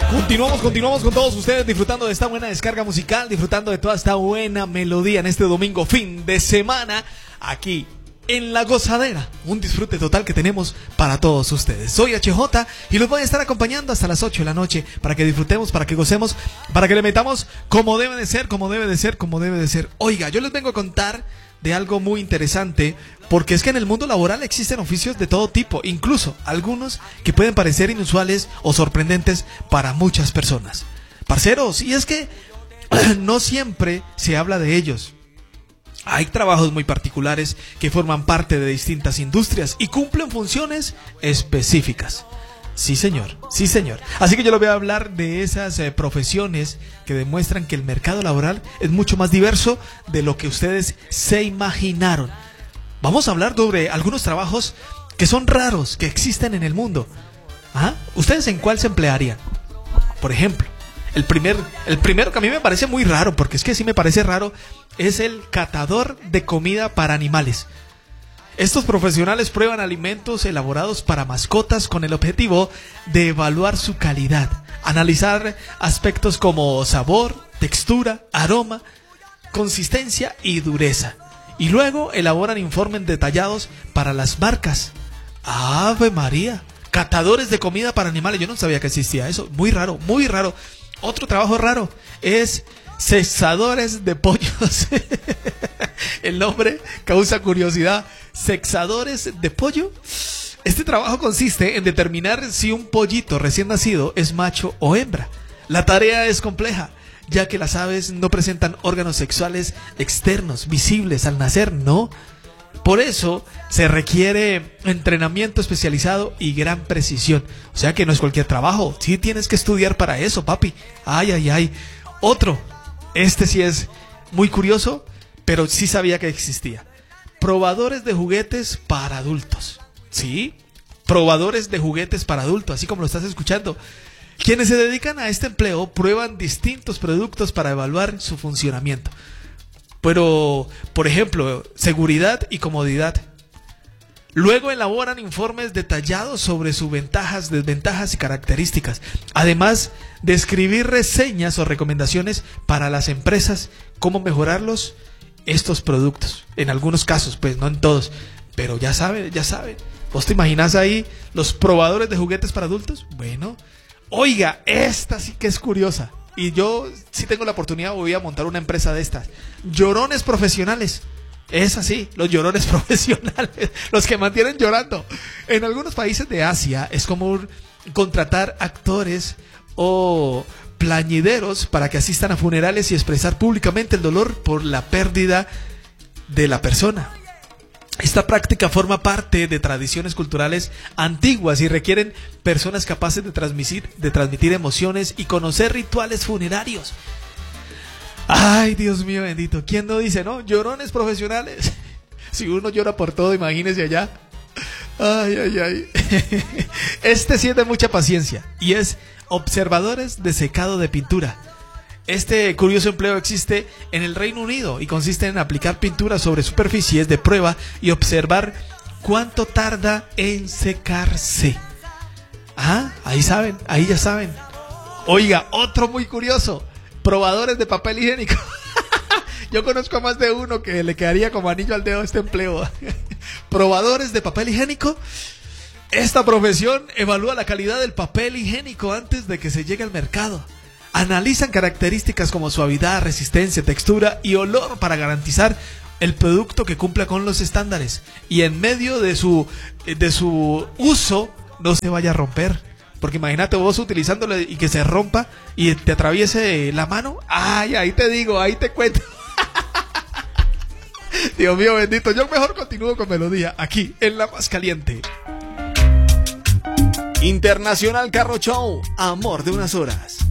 Continuamos con todos ustedes disfrutando de esta buena descarga musical, disfrutando de toda esta buena melodía en este domingo, fin de semana, aquí en La Gozadera. Un disfrute total que tenemos para todos ustedes. Soy HJ y los voy a estar acompañando hasta las 8 de la noche para que disfrutemos, para que gocemos, para que le metamos como debe de ser, como debe de ser, como debe de ser. Oiga, yo les vengo a contar de algo muy interesante, porque es que en el mundo laboral existen oficios de todo tipo, incluso algunos que pueden parecer inusuales o sorprendentes para muchas personas. Parceros, y es que no siempre se habla de ellos. Hay trabajos muy particulares que forman parte de distintas industrias y cumplen funciones específicas. Sí, señor, sí, señor. Así que yo les voy a hablar de esas profesiones que demuestran que el mercado laboral es mucho más diverso de lo que ustedes se imaginaron. Vamos a hablar sobre algunos trabajos que son raros, que existen en el mundo. ¿Ah? ¿Ustedes en cuál se emplearían? Por ejemplo, el primero que a mí me parece muy raro, porque es que sí me parece raro, es el catador de comida para animales. Estos profesionales prueban alimentos elaborados para mascotas con el objetivo de evaluar su calidad, analizar aspectos como sabor, textura, aroma, consistencia y dureza. Y luego elaboran informes detallados para las marcas. ¡Ave María! Catadores de comida para animales. Yo no sabía que existía eso. Muy raro, muy raro. Otro trabajo raro es sexadores de pollos. El nombre causa curiosidad. ¿Sexadores de pollo? Este trabajo consiste en determinar si un pollito recién nacido es macho o hembra. La tarea es compleja, ya que las aves no presentan órganos sexuales externos visibles al nacer, ¿no? Por eso se requiere entrenamiento especializado y gran precisión. O sea que no es cualquier trabajo, sí tienes que estudiar para eso, papi. Ay, ay, ay. Otro, este sí es muy curioso, pero sí sabía que existía. Probadores de juguetes para adultos. Sí, probadores de juguetes para adultos, así como lo estás escuchando. Quienes se dedican a este empleo prueban distintos productos para evaluar su funcionamiento. Pero, por ejemplo, seguridad y comodidad. Luego elaboran informes detallados sobre sus ventajas, desventajas y características. Además de escribir reseñas o recomendaciones para las empresas, cómo mejorarlos estos productos. En algunos casos, pues no en todos. Pero ya saben, ya saben. ¿Vos te imaginas ahí los probadores de juguetes para adultos? Bueno, oiga, esta sí que es curiosa. Y yo, si tengo la oportunidad, voy a montar una empresa de estas. Llorones profesionales. Es así, los llorones profesionales, los que mantienen llorando. En algunos países de Asia es común contratar actores o plañideros para que asistan a funerales y expresar públicamente el dolor por la pérdida de la persona. Esta práctica forma parte de tradiciones culturales antiguas y requieren personas capaces de transmitir emociones y conocer rituales funerarios. Ay, Dios mío bendito, ¿quién no dice, no? Llorones profesionales. Si uno llora por todo, imagínese allá. Ay, ay, ay. Este sí es de mucha paciencia y es observadores de secado de pintura. Este curioso empleo existe en el Reino Unido y consiste en aplicar pintura sobre superficies de prueba y observar cuánto tarda en secarse. Ah, ahí saben, ahí ya saben. Oiga, otro muy curioso. Probadores de papel higiénico. Yo conozco a más de uno que le quedaría como anillo al dedo este empleo. Probadores de papel higiénico. Esta profesión evalúa la calidad del papel higiénico antes de que se llegue al mercado. Analizan características como suavidad, resistencia, textura y olor para garantizar el producto que cumpla con los estándares. Y en medio de su uso no se vaya a romper. Porque imagínate vos utilizándolo y que se rompa y te atraviese la mano. Ay, ahí te digo, ahí te cuento. Dios mío bendito, yo mejor continúo con melodía aquí en La Más Caliente. Internacional Carro Show, amor de unas horas.